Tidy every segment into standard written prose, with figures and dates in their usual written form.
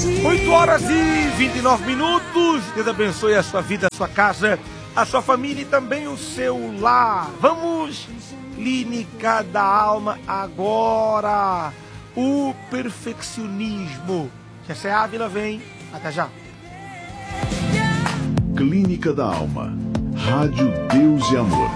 8h29. Deus abençoe a sua vida, a sua casa, a sua família e também o seu lar. Vamos, Clínica da Alma agora. O perfeccionismo. Jessé Ávila vem. Até já. Clínica da Alma. Rádio Deus e Amor.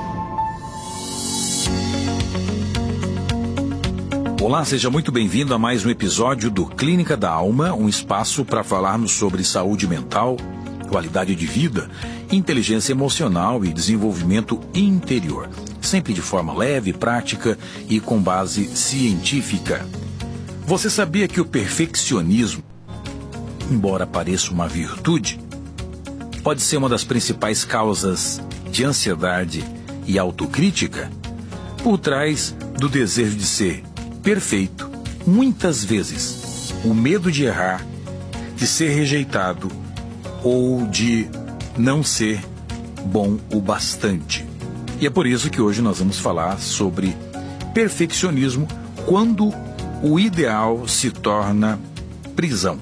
Olá, seja muito bem-vindo a mais um episódio do Clínica da Alma, um espaço para falarmos sobre saúde mental, qualidade de vida, inteligência emocional e desenvolvimento interior, sempre de forma leve, prática e com base científica. Você sabia que o perfeccionismo, embora pareça uma virtude, pode ser uma das principais causas de ansiedade e autocrítica? Por trás do desejo de ser perfeito, muitas vezes, o medo de errar, de ser rejeitado ou de não ser bom o bastante. E é por isso que hoje nós vamos falar sobre perfeccionismo quando o ideal se torna prisão.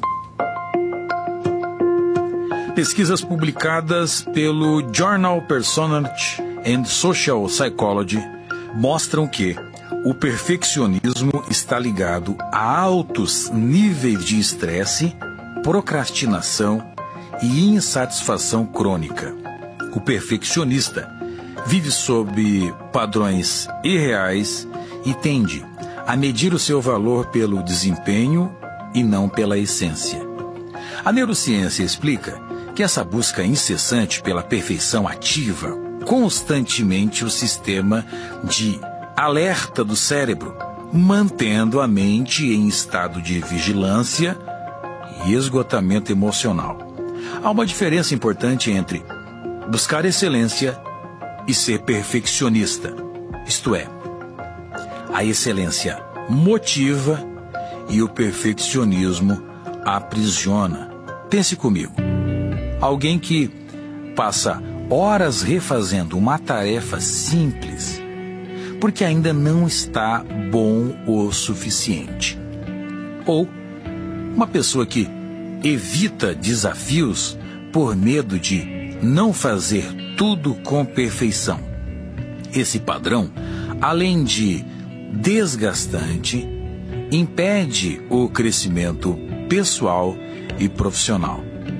Pesquisas publicadas pelo Journal Personality and Social Psychology mostram que o perfeccionismo está ligado a altos níveis de estresse, procrastinação e insatisfação crônica. O perfeccionista vive sob padrões irreais e tende a medir o seu valor pelo desempenho e não pela essência. A neurociência explica que essa busca incessante pela perfeição ativa constantemente o sistema de alerta do cérebro, mantendo a mente em estado de vigilância e esgotamento emocional. Há uma diferença importante entre buscar excelência e ser perfeccionista. Isto é, a excelência motiva e o perfeccionismo aprisiona. Pense comigo. Alguém que passa horas refazendo uma tarefa simples porque ainda não está bom o suficiente. Ou uma pessoa que evita desafios por medo de não fazer tudo com perfeição. Esse padrão, além de desgastante, impede o crescimento pessoal e profissional.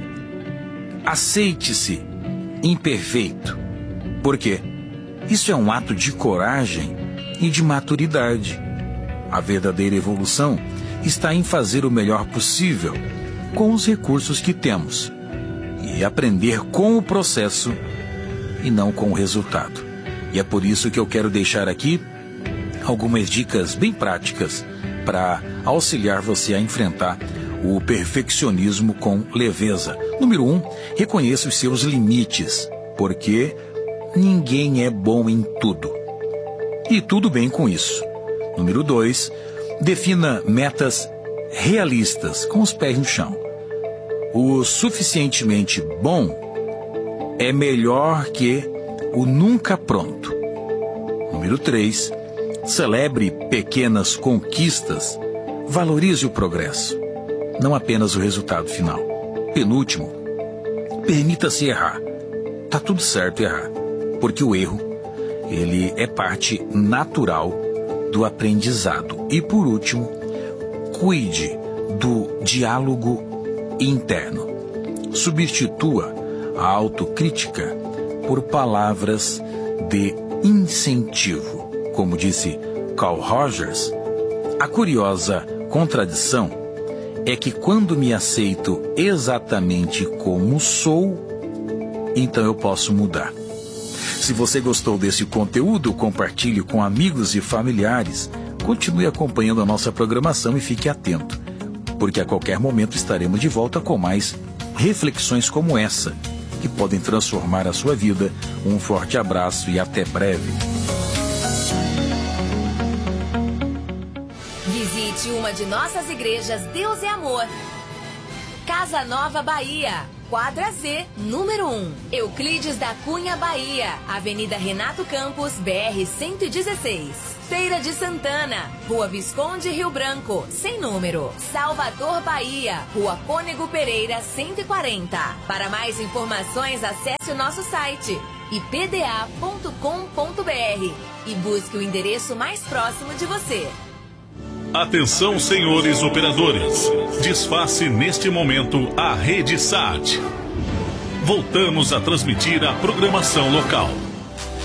Aceite-se imperfeito. Por quê? Isso é um ato de coragem e de maturidade. A verdadeira evolução está em fazer o melhor possível com os recursos que temos e aprender com o processo e não com o resultado. E é por isso que eu quero deixar aqui algumas dicas bem práticas para auxiliar você a enfrentar o perfeccionismo com leveza. Número 1, reconheça os seus limites, porque ninguém é bom em tudo. E tudo bem com isso. Número 2, defina metas realistas, com os pés no chão. O suficientemente bom é melhor que o nunca pronto. Número 3, celebre pequenas conquistas, valorize o progresso, não apenas o resultado final. Penúltimo, permita-se errar. Tá tudo certo errar, porque o erro, ele é parte natural do aprendizado. E por último, cuide do diálogo interno. Substitua a autocrítica por palavras de incentivo. Como disse Carl Rogers, a curiosa contradição é que quando me aceito exatamente como sou, então eu posso mudar. Se você gostou desse conteúdo, compartilhe com amigos e familiares. Continue acompanhando a nossa programação e fique atento, porque a qualquer momento estaremos de volta com mais reflexões como essa, que podem transformar a sua vida. Um forte abraço e até breve. Visite uma de nossas igrejas Deus é Amor. Casa Nova, Bahia. quadra Z, número 1. Euclides da Cunha, Bahia, Avenida Renato Campos, BR 116. Feira de Santana, Rua Visconde Rio Branco, sem número. Salvador, Bahia, Rua Cônego Pereira, 140. Para mais informações, acesse o nosso site ipda.com.br e busque o endereço mais próximo de você. Atenção, senhores operadores. Desface neste momento a rede SAT. Voltamos a transmitir a programação local.